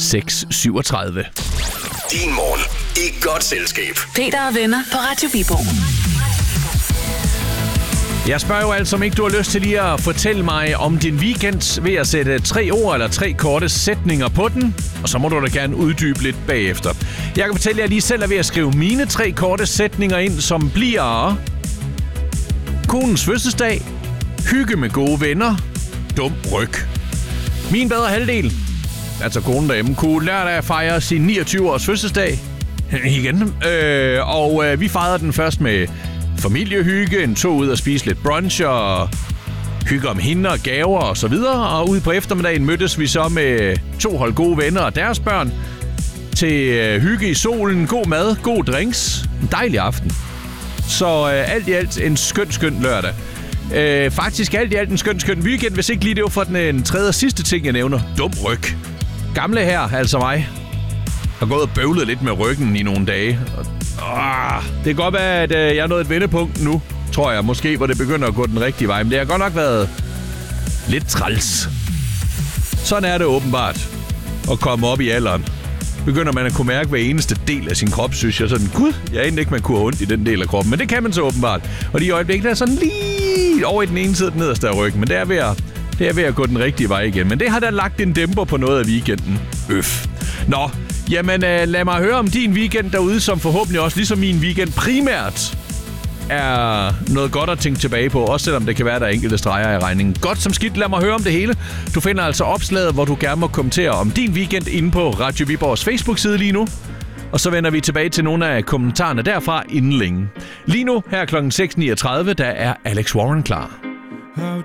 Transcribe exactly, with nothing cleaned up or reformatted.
seks syvogtredive. Din morgen i godt selskab. Peter og venner på Radio Viborg. Jeg spørger jo altså, om ikke du har lyst til lige at fortælle mig om din weekend ved at sætte tre ord eller tre korte sætninger på den, og så må du da gerne uddybe lidt bagefter. Jeg kan fortælle, at jeg lige selv er ved at skrive mine tre korte sætninger ind, som bliver konens fødselsdag, hygge med gode venner, dum ryg. Min bedre halvdel, altså konen derhjemme, kunne lørdag fejre sin niogtyve års fødselsdag igen, øh, og øh, vi fejrede den først med familiehygge, en tog ud og spise lidt brunch og hygge om hende og gaver og så videre. Og ude på eftermiddagen mødtes vi så med to hold gode venner og deres børn til hygge i solen, god mad, god drinks, en dejlig aften. Så øh, alt i alt en skøn, skøn lørdag. Øh, faktisk alt i alt en skøn, skøn weekend, hvis ikke lige det var for den en tredje og sidste ting, jeg nævner. Dum ryg. Gamle her, altså mig, har gået og bøvlet lidt med ryggen i nogle dage. Ah, det kan godt være, at øh, jeg er nået et vendepunkt nu, tror jeg. Måske, hvor det begynder at gå den rigtige vej. Men det har godt nok været lidt træls. Sådan er det åbenbart at komme op i alderen. Begynder man at kunne mærke hver eneste del af sin krop, synes jeg. Sådan, gud, jeg egentlig ikke, man kunne have ondt i den del af kroppen. Men det kan man så åbenbart. Og de i øjeblikket er sådan lige over i den ene side, den nederste af ryggen. Men det er, ved at, det er ved at gå den rigtige vej igen. Men det har da lagt en dæmper på noget af weekenden. Øf. Nå. Jamen, øh, lad mig høre om din weekend derude, som forhåbentlig også, ligesom min weekend, primært er noget godt at tænke tilbage på, også selvom det kan være, der er enkelte streger i regningen. Godt som skidt, lad mig høre om det hele. Du finder altså opslaget, hvor du gerne må kommentere om din weekend inde på Radio Viborgs Facebook-side lige nu. Og så vender vi tilbage til nogle af kommentarerne derfra inden længe. Lige nu, her klokken seks niogtredive, der er Alex Warren klar.